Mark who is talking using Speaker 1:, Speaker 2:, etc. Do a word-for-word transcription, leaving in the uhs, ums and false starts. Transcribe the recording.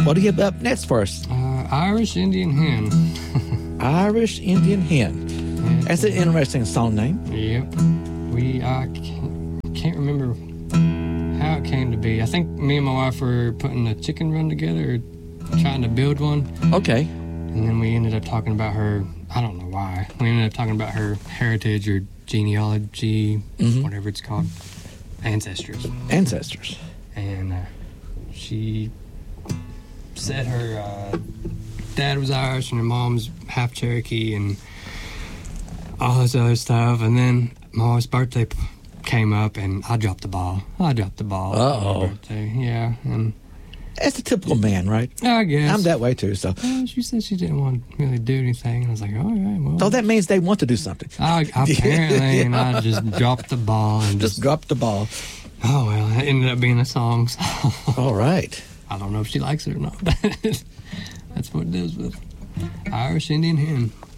Speaker 1: What do you have up next for us?
Speaker 2: Uh, Irish Indian Hen.
Speaker 1: Irish Indian Hen.
Speaker 2: Yeah.
Speaker 1: That's an interesting song name.
Speaker 2: Yep. We, I can't, can't remember how it came to be. I think me and my wife were putting a chicken run together, trying to build one.
Speaker 1: Okay.
Speaker 2: And then we ended up talking about her, I don't know why. We ended up talking about her heritage or genealogy,
Speaker 1: mm-hmm.
Speaker 2: whatever it's called. Ancestors.
Speaker 1: Ancestors.
Speaker 2: And uh, she said her uh, dad was Irish and her mom's half Cherokee and all this other stuff. And then my wife's birthday came up and I dropped the ball. I dropped the ball.
Speaker 1: Uh-oh.
Speaker 2: On her birthday. Yeah. And
Speaker 1: that's a typical man, right?
Speaker 2: I guess.
Speaker 1: I'm that way too, so.
Speaker 2: Well, she said she didn't want to really do anything. And I was like, all right, well.
Speaker 1: So that means they want to do something.
Speaker 2: I, apparently, and I just dropped the ball. And
Speaker 1: just, just dropped the ball.
Speaker 2: Oh, well, it ended up being a song. So.
Speaker 1: All right.
Speaker 2: I don't know if she likes it or not, but that's what it is with Irish Indian Hen.